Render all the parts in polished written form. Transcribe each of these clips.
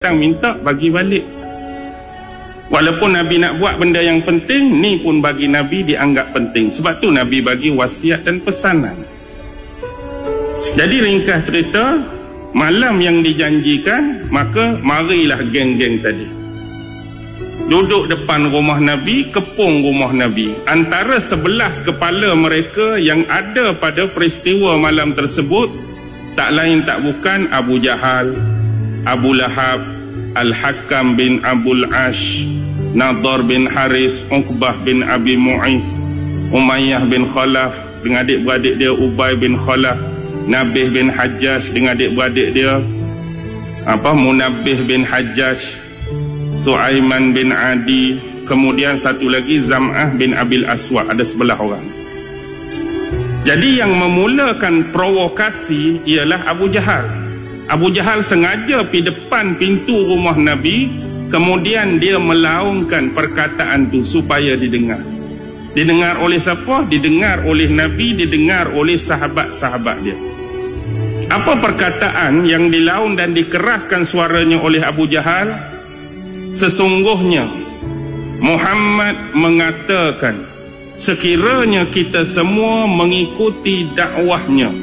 datang minta bagi balik. Walaupun Nabi nak buat benda yang penting, ni pun bagi Nabi dianggap penting. Sebab tu Nabi bagi wasiat dan pesanan. Jadi ringkas cerita, malam yang dijanjikan, maka marilah geng-geng tadi duduk depan rumah Nabi, kepung rumah Nabi. Antara 11 kepala mereka yang ada pada peristiwa malam tersebut, tak lain tak bukan Abu Jahal, Abu Lahab, Al-Hakam bin Abul Ash, Nadar bin Haris, Uqbah bin Abi Mu'is, Umayyah bin Khalaf dengan adik-beradik dia Ubay bin Khalaf, Nabih bin Hajjaj dengan adik-beradik dia Munabbih bin Hajjaj, Suaiman bin Adi, kemudian satu lagi Zam'ah bin Abil Aswad. Ada 11 orang. Jadi yang memulakan provokasi ialah Abu Jahal. Abu Jahal sengaja pergi depan pintu rumah Nabi, kemudian dia melaungkan perkataan tu supaya didengar. Didengar oleh siapa? Didengar oleh Nabi, didengar oleh sahabat-sahabat dia. Apa perkataan yang dilaung dan dikeraskan suaranya oleh Abu Jahal? Sesungguhnya Muhammad mengatakan, sekiranya kita semua mengikuti dakwahnya,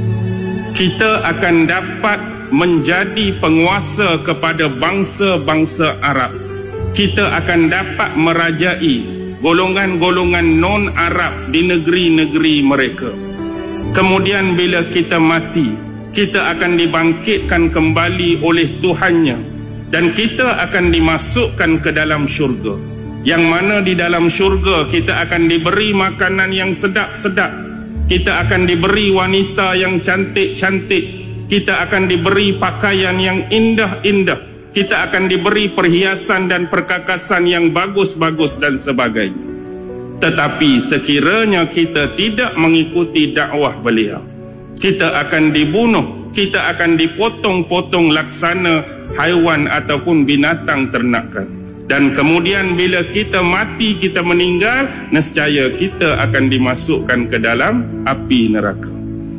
kita akan dapat menjadi penguasa kepada bangsa-bangsa Arab. Kita akan dapat merajai golongan-golongan non-Arab di negeri-negeri mereka. Kemudian bila kita mati, kita akan dibangkitkan kembali oleh Tuhannya, dan kita akan dimasukkan ke dalam syurga, yang mana di dalam syurga kita akan diberi makanan yang sedap-sedap, kita akan diberi wanita yang cantik-cantik, kita akan diberi pakaian yang indah-indah, kita akan diberi perhiasan dan perkakasan yang bagus-bagus dan sebagainya. Tetapi sekiranya kita tidak mengikuti dakwah beliau, kita akan dibunuh, kita akan dipotong-potong laksana haiwan ataupun binatang ternakan. Dan kemudian bila kita mati, kita meninggal, nescaya kita akan dimasukkan ke dalam api neraka.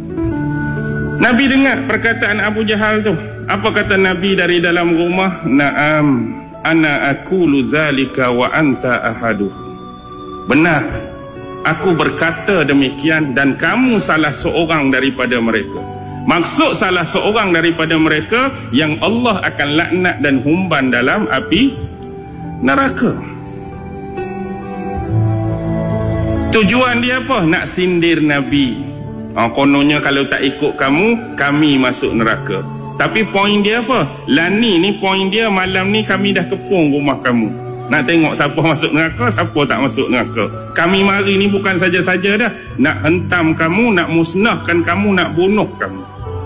Nabi dengar perkataan Abu Jahal tu. Apa kata Nabi dari dalam rumah? Naam, ana aqulu zalika wa anta ahadu. Benar, aku berkata demikian dan kamu salah seorang daripada mereka. Maksud salah seorang daripada mereka yang Allah akan laknat dan humban dalam api neraka. Tujuan dia apa? Nak sindir Nabi. Kononnya kalau tak ikut kamu, kami masuk neraka. Tapi poin dia apa? Lani ni poin dia, malam ni kami dah kepung rumah kamu. Nak tengok siapa masuk neraka, siapa tak masuk neraka. Kami mari ni bukan saja-saja dah. Nak hentam kamu, nak musnahkan kamu, nak bunuh kamu.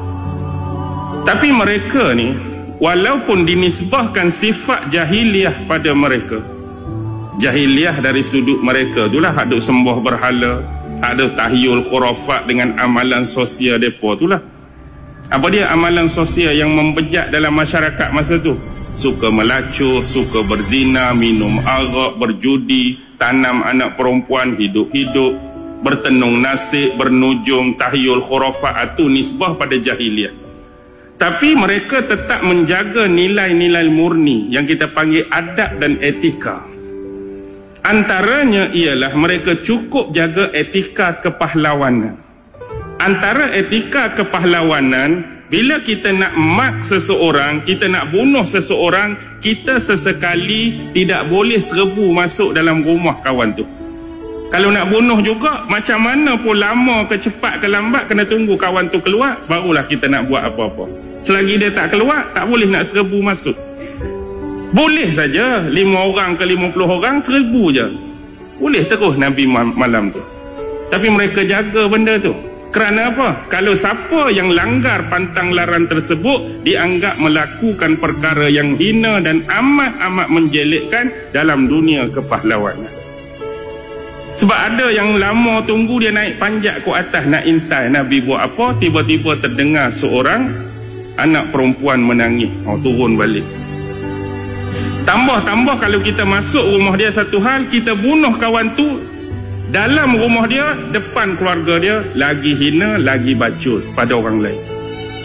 Tapi mereka ni, walaupun dinisbahkan sifat jahiliah pada mereka, jahiliah dari sudut mereka itulah, ada sembah berhala, ada tahyul khurafat dengan amalan sosial mereka itulah. Apa dia amalan sosial yang membejat dalam masyarakat masa tu? Suka melacur, suka berzina, minum arak, berjudi, tanam anak perempuan hidup-hidup, bertenung nasib, bernujum, tahyul khurafat, itu nisbah pada jahiliah. Tapi mereka tetap menjaga nilai-nilai murni yang kita panggil adab dan etika. Antaranya ialah mereka cukup jaga etika kepahlawanan. Antara etika kepahlawanan, bila kita nak mat seseorang, kita nak bunuh seseorang, kita sesekali tidak boleh serbu masuk dalam rumah kawan tu. Kalau nak bunuh juga, macam mana pun lama ke cepat ke lambat, kena tunggu kawan tu keluar, barulah kita nak buat apa-apa. Selagi dia tak keluar, tak boleh nak serbu masuk. Boleh saja 5 orang ke 50 orang, 1000 je. Boleh terus Nabi malam tu. Tapi mereka jaga benda tu. Kerana apa? Kalau siapa yang langgar pantang larang tersebut, dianggap melakukan perkara yang hina dan amat-amat menjelekkan dalam dunia kepahlawanan. Sebab ada yang lama tunggu, dia naik panjat ke atas nak intai Nabi buat apa, tiba-tiba terdengar seorang anak perempuan menangis. Turun balik. Tambah-tambah kalau kita masuk rumah dia satu hal, kita bunuh kawan tu dalam rumah dia, depan keluarga dia, lagi hina, lagi bacot pada orang lain.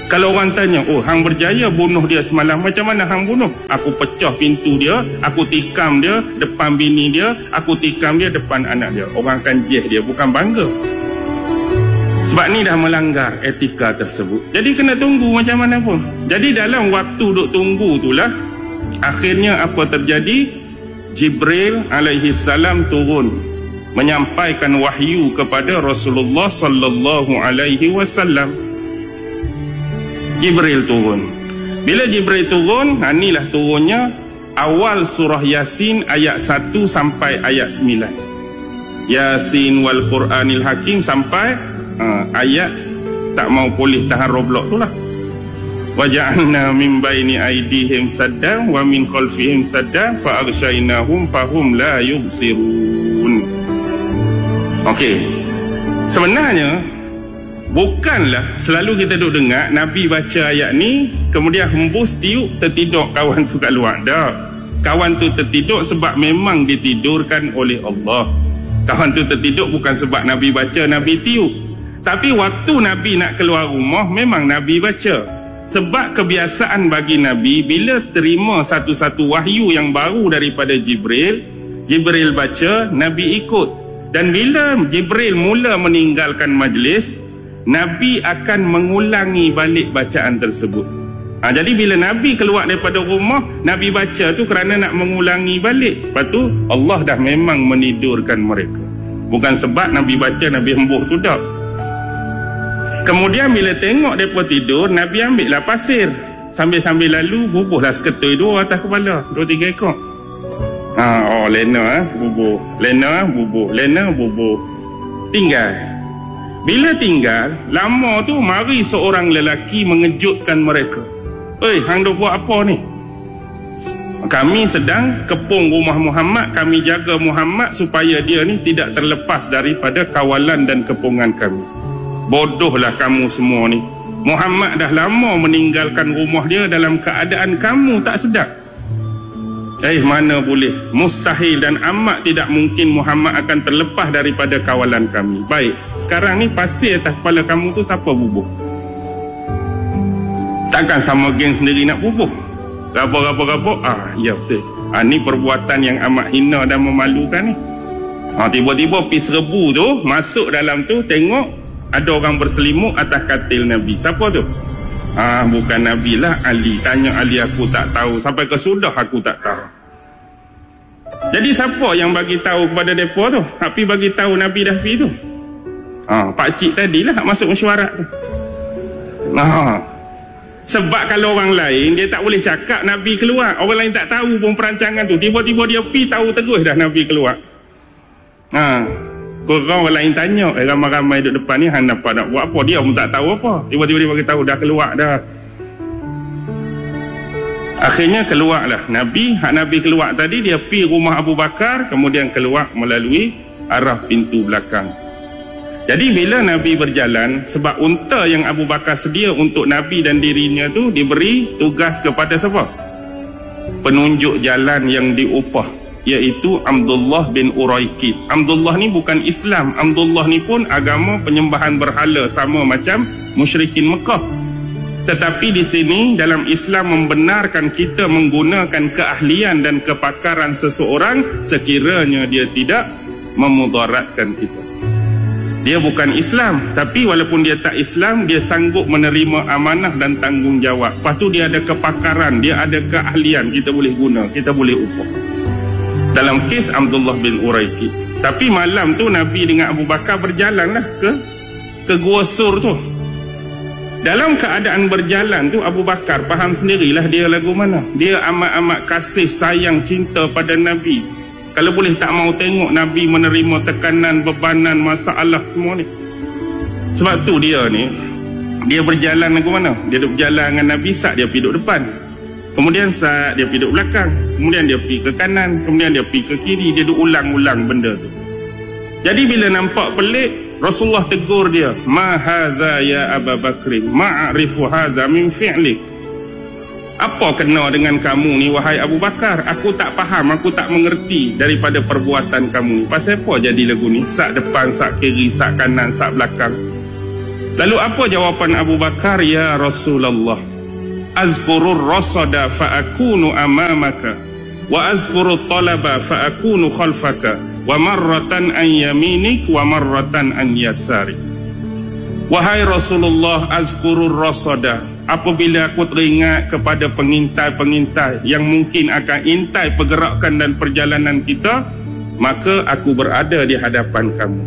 Kalau orang tanya, oh hang berjaya bunuh dia semalam, macam mana hang bunuh? Aku pecah pintu dia, aku tikam dia depan bini dia, aku tikam dia depan anak dia. Orang akan jeh dia, bukan bangga. Sebab ni dah melanggar etika tersebut. Jadi kena tunggu macam mana pun. Jadi dalam waktu duk tunggu itulah, akhirnya apa terjadi? Jibril alaihi salam turun menyampaikan wahyu kepada Rasulullah sallallahu alaihi wasallam. Jibril turun. Bila Jibril turun, inilah turunnya awal surah Yasin ayat 1 sampai ayat 9. Yasin wal Quranil Hakim sampai ayat tak mau polis tahan roblok tu lah. Waja'alna min baini aydihim saddan wa min khalfihim saddan fa aghshaynahum fahum la yubsirun. Okey. Sebenarnya bukanlah selalu kita duk dengar Nabi baca ayat ni kemudian hembus tiup tertidur kawan tu kat luar. Dah. Kawan tu tertidur sebab memang ditidurkan oleh Allah. Kawan tu tertidur bukan sebab Nabi baca, Nabi tiup. Tapi waktu Nabi nak keluar rumah memang Nabi baca. Sebab kebiasaan bagi Nabi bila terima satu-satu wahyu yang baru daripada Jibril, Jibril baca, Nabi ikut. Dan bila Jibril mula meninggalkan majlis, Nabi akan mengulangi balik bacaan tersebut. Jadi bila Nabi keluar daripada rumah, Nabi baca tu kerana nak mengulangi balik. Lepas tu Allah dah memang menidurkan mereka. Bukan sebab Nabi baca, Nabi hembuh tu tak. Kemudian bila tengok mereka tidur, Nabi ambil lah pasir. Sambil-sambil lalu, bubuhlah seketui dua atas kepala. 2-3 ekor. Lena bubuh. Lena bubuh. Lena bubuh. Tinggal. Bila tinggal, lama tu mari seorang lelaki mengejutkan mereka. Hang duk buat apa ni? Kami sedang kepung rumah Muhammad, kami jaga Muhammad supaya dia ni tidak terlepas daripada kawalan dan kepungan kami. Bodohlah kamu semua ni. Muhammad dah lama meninggalkan rumah dia dalam keadaan kamu tak sedar. Mana boleh? Mustahil dan amat tidak mungkin Muhammad akan terlepas daripada kawalan kami. Baik, sekarang ni pasir atas kepala kamu tu siapa bubuh? Takkan sama geng sendiri nak bubuh? Rabak-rabak. Ya betul. Ni perbuatan yang amat hina dan memalukan ni. Tiba-tiba pis rebu tu masuk dalam tu, tengok ada orang berselimut atas katil Nabi. Siapa tu? Bukan Nabi lah, Ali. Tanya Ali, aku tak tahu. Sampai ke sudah aku tak tahu. Jadi siapa yang bagi tahu kepada mereka tu? Tapi bagi tahu Nabi dah pergi tu. Pakcik tadi lah masuk mesyuarat tu. Sebab kalau orang lain dia tak boleh cakap Nabi keluar. Orang lain tak tahu pun perancangan tu. Tiba-tiba dia pergi tahu terus dah Nabi keluar. Orang lain tanya, ramai-ramai duduk depan ni, hang dapat nak buat apa? Dia pun tak tahu apa. Tiba-tiba dia bagi tahu dah keluar dah. Akhirnya keluarlah Nabi. Nabi keluar tadi, dia pergi rumah Abu Bakar, kemudian keluar melalui arah pintu belakang. Jadi bila Nabi berjalan, sebab unta yang Abu Bakar sedia untuk Nabi dan dirinya tu diberi tugas kepada siapa? Penunjuk jalan yang diupah, iaitu Abdullah bin Uraikid. Abdullah ni bukan Islam. Abdullah ni pun agama penyembahan berhala sama macam musyrikin Mekah. Tetapi di sini dalam Islam membenarkan kita menggunakan keahlian dan kepakaran seseorang sekiranya dia tidak memudaratkan kita. Dia bukan Islam, tapi walaupun dia tak Islam, dia sanggup menerima amanah dan tanggungjawab. Lepas tu dia ada kepakaran, dia ada keahlian, kita boleh guna, kita boleh upah. Dalam kes Abdullah bin Uraikid. Tapi malam tu Nabi dengan Abu Bakar berjalanlah ke Gua Sur tu. Dalam keadaan berjalan tu, Abu Bakar faham sendirilah dia lagu mana. Dia amat-amat kasih sayang cinta pada Nabi. Kalau boleh tak mau tengok Nabi menerima tekanan, bebanan, masalah semua ni. Sebab tu dia ni, dia berjalan lagu mana. Dia duduk berjalan dengan Nabi, saat dia pergi duduk depan. Kemudian saat dia pergi duduk belakang. Kemudian dia pergi ke kanan. Kemudian dia pergi ke kiri. Dia duduk ulang-ulang benda tu. Jadi bila nampak pelik, Rasulullah tegur dia, ma haza ya Abu Bakrin, ma'arifu haza min fi'lik. Apa kena dengan kamu ni wahai Abu Bakar? Aku tak faham, aku tak mengerti daripada perbuatan kamu ni. Pasal apa jadi lagu ni? Sak depan, sak kiri, sak kanan, sak belakang. Lalu apa jawapan Abu Bakar? Ya Rasulullah, azkurur rasada fa'akunu amamaka wa azkurut talaba fa'akunu khalfaka wa marratan an yaminik wa marratan an yasari. Wahai Rasulullah, azkurur rasada, apabila aku teringat kepada pengintai-pengintai yang mungkin akan intai pergerakan dan perjalanan kita, maka aku berada di hadapan kamu.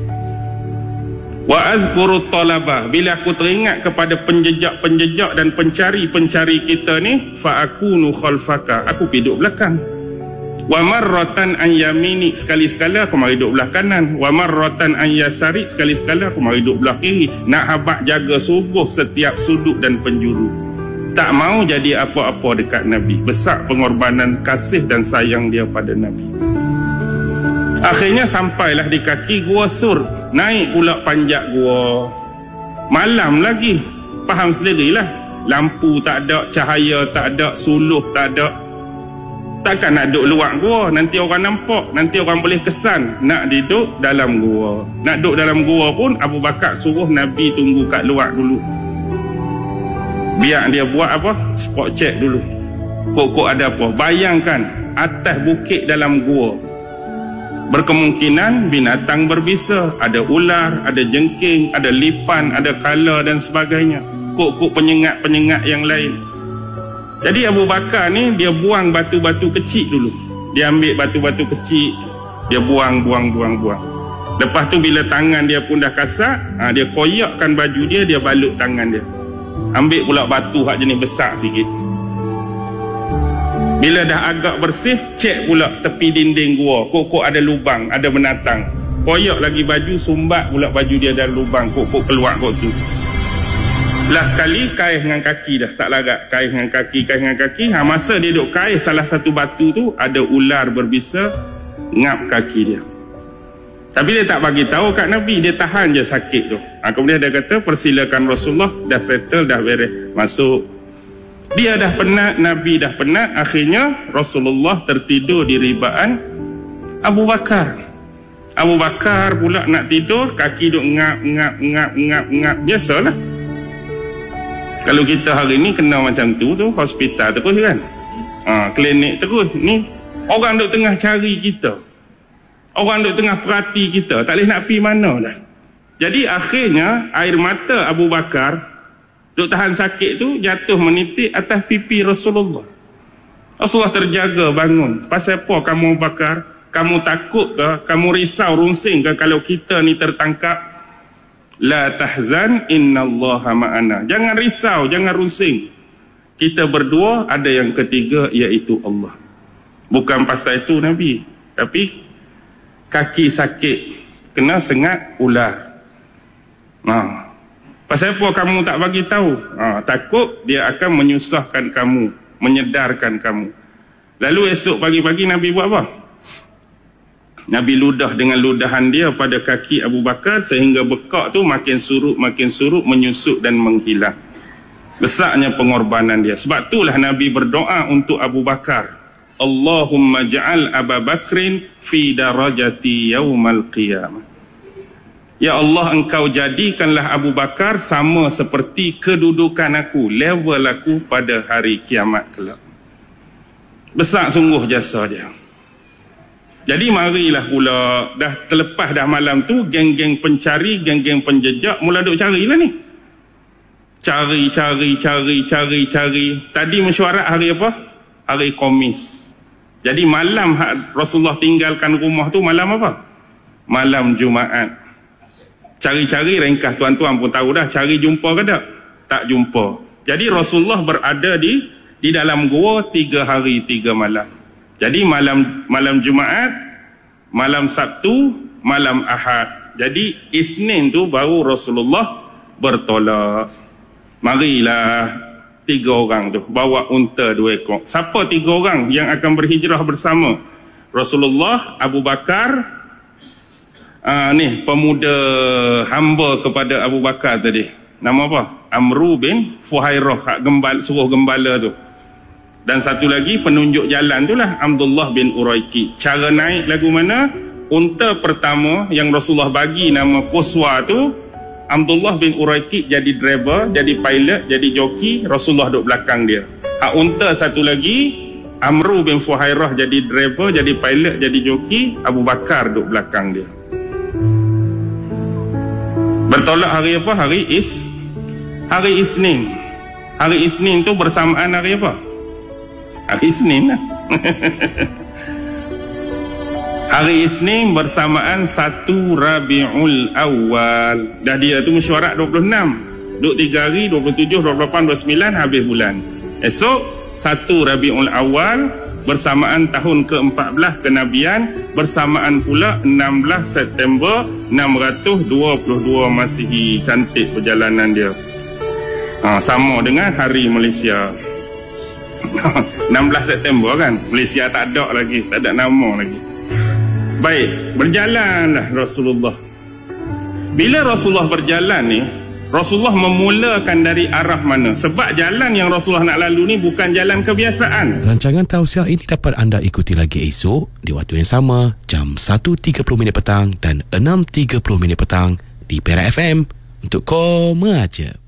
Wa azkurut talaba, bila aku teringat kepada penjejak-penjejak dan pencari-pencari kita ni, fa akunu khalfaka, aku duduk belakang. Wa marratan an yamini, sekali-sekala aku mari duduk belah kanan. Wa marratan an yasari, sekali-sekala aku mari duduk belah kiri. Nak habaq jaga sungguh setiap sudut dan penjuru. Tak mau jadi apa-apa dekat Nabi. Besar pengorbanan kasih dan sayang dia pada Nabi. Akhirnya sampailah di kaki Gua Sur. Naik pula panjat gua. Malam lagi. Faham sendirilah. Lampu tak ada, cahaya tak ada, suluh tak ada. Takkan nak duduk luar gua, nanti orang nampak, nanti orang boleh kesan. Nak duduk dalam gua. Nak duduk dalam gua pun Abu Bakar suruh Nabi tunggu kat luar dulu. Biar dia buat apa? Spot check dulu. Kok ada apa? Bayangkan atas bukit dalam gua, berkemungkinan binatang berbisa. Ada ular, ada jengking, ada lipan, ada kala dan sebagainya. Kok penyengat-penyengat yang lain. Jadi Abu Bakar ni dia buang batu-batu kecil dulu. Dia ambil batu-batu kecil, dia buang. Lepas tu bila tangan dia pun dah kasar, dia koyakkan baju dia balut tangan dia. Ambil pula batu hak jenis besar sikit. Bila dah agak bersih, cek pula tepi dinding gua. Kok ada lubang, ada binatang. Koyak lagi baju, sumbat pula baju dia dalam lubang. Kok keluar kok tu. Last kali kaih dengan kaki dah, tak lagak. Kaih dengan kaki. Masa dia duduk kaih salah satu batu tu, ada ular berbisa ngap kaki dia. Tapi dia tak bagi tahu kat Nabi, dia tahan je sakit tu. Kemudian dia kata, persilakan Rasulullah, dah settle, dah beres, masuk. Dia dah penat, Nabi dah penat. Akhirnya Rasulullah tertidur di ribaan Abu Bakar. Abu Bakar pula nak tidur, kaki duk ngap. Biasalah. Kalau kita hari ni kena macam tu hospital terus kan. Klinik terus. Ni orang duk tengah cari kita. Orang duk tengah perhati kita. Tak boleh nak pergi mana dah. Jadi akhirnya air mata Abu Bakar duk tahan sakit tu jatuh menitik atas pipi Rasulullah. Rasulullah terjaga bangun. Pasal apa kamu Abu Bakar? Kamu takut ke? Kamu risau rungsing ke kalau kita ni tertangkap? La tahzan, innallaha ma'ana. Jangan risau, jangan rusing. Kita berdua, ada yang ketiga iaitu Allah. Bukan pasal itu Nabi, tapi kaki sakit, kena sengat ular. Pasal apa kamu tak bagi tahu? Takut dia akan menyusahkan kamu, menyedarkan kamu. Lalu esok pagi-pagi Nabi buat apa? Nabi ludah dengan ludahan dia pada kaki Abu Bakar sehingga bekak tu makin surut, menyusut dan menghilang. Besarnya pengorbanan dia. Sebab itulah Nabi berdoa untuk Abu Bakar. Allahumma ja'al Abu Bakrin fi darajati yaumal qiyamah. Ya Allah, engkau jadikanlah Abu Bakar sama seperti kedudukan aku, level aku pada hari kiamat kelak. Besar sungguh jasa dia. Jadi marilah pula, dah terlepas dah malam tu, geng-geng pencari, geng-geng penjejak mula duk carilah ni. Cari. Tadi mesyuarat hari apa? Hari Khamis. Jadi malam Rasulullah tinggalkan rumah tu malam apa? Malam Jumaat. Cari-cari ringkas, tuan-tuan pun tahu dah, cari jumpa ke tak? Tak jumpa. Jadi Rasulullah berada di dalam gua 3 hari 3 malam. Jadi malam Jumaat, malam Sabtu, malam Ahad. Jadi Isnin tu baru Rasulullah bertolak. Marilah 3 orang tu bawa unta 2 ekor. Siapa 3 orang yang akan berhijrah bersama? Rasulullah, Abu Bakar, ni pemuda hamba kepada Abu Bakar tadi. Nama apa? Amru bin Fuhairah, suruh gembala tu. Dan satu lagi penunjuk jalan tu lah, Abdullah bin Uraiki. Cara naik lagu mana? Unta pertama yang Rasulullah bagi nama Quswa tu, Abdullah bin Uraikid jadi driver, jadi pilot, jadi joki, Rasulullah duduk belakang dia. Hak unta satu lagi, Amru bin Fuhairah jadi driver, jadi pilot, jadi joki, Abu Bakar duduk belakang dia. Bertolak hari apa? Hari Isnin. Hari Isnin tu bersamaan hari apa? Hari Isnin lah. Hari Isnin bersamaan 1 Rabiul Awal. Dah dia tu mesyuarat 26. Duduk 3 hari, 27, 28, 29 habis bulan. Esok 1 Rabiul Awal bersamaan tahun ke-14 kenabian, bersamaan pula 16 September 622 Masihi. Cantik perjalanan dia. Sama dengan hari Malaysia. 16 September kan, Malaysia tak ada lagi, tak ada nama lagi. Baik, berjalanlah Rasulullah. Bila Rasulullah berjalan ni, Rasulullah memulakan dari arah mana? Sebab jalan yang Rasulullah nak lalu ni bukan jalan kebiasaan. Rancangan tausiah ini dapat anda ikuti lagi esok di waktu yang sama, jam 1.30 minit petang dan 6.30 minit petang di Perak FM untuk Koma Aja.